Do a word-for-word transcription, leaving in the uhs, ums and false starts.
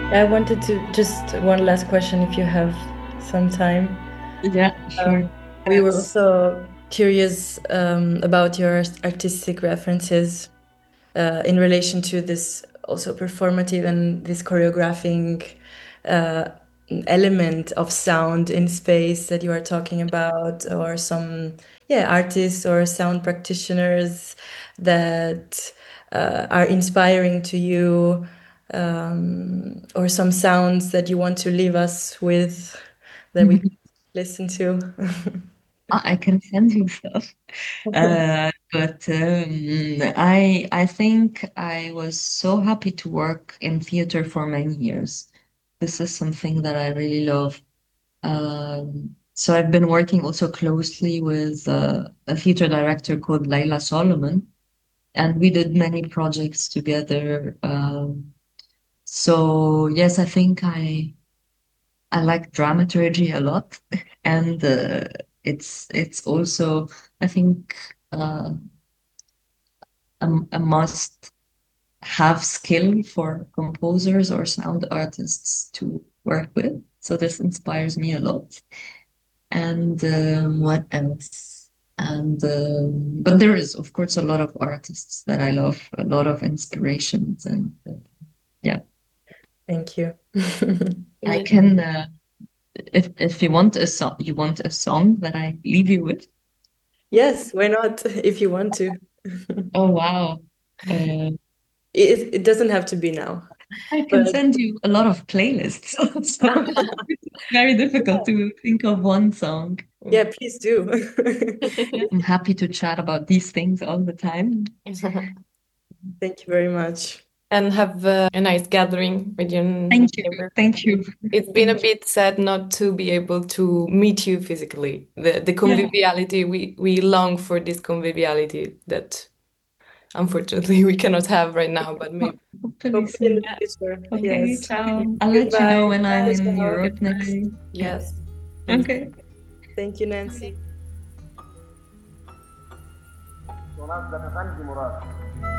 I wanted to just one last question if you have some time. Yeah, sure. Um, we were That's also curious um, about your artistic references uh, in relation to this also performative and this choreographing uh, element of sound in space that you are talking about, or some yeah artists or sound practitioners that uh, are inspiring to you, um, or some sounds that you want to leave us with that we could listen to. I can send you stuff. Uh, but um, I I think I was so happy to work in theater for many years. This is something that I really love. Um, so I've been working also closely with uh, a theater director called Layla Solomon, and we did many projects together. Um, so yes, I think I I like dramaturgy a lot, and uh, it's it's also I think uh, a, a must have skill for composers or sound artists to work with. So this inspires me a lot. And um, what else? And um, but there is of course a lot of artists that I love, a lot of inspirations, and uh, yeah, Thank you. I Yeah. can. Uh, if if you want a song, you want a song that I leave you with. Yes, why not? If you want to. Oh wow. Uh, It, it doesn't have to be now, I can but send you a lot of playlists. So it's very difficult to think of one song. yeah, please do. I'm happy to chat about these things all the time. Thank you very much. And have uh, a nice gathering with your Thank you. neighbor. Thank you. It's been a Thank you. bit sad not to be able to meet you physically. The the Yeah, conviviality, we we long for this conviviality that unfortunately we cannot have right now, but maybe. hopefully Hopefully in the soon. future. Okay, Yes. ciao. I'll let you know Goodbye. when I'm Ciao, in ciao. Europe next. Yeah. Yes. Thank Okay. Thank you, Nancy. تنظم يا فندم مراد.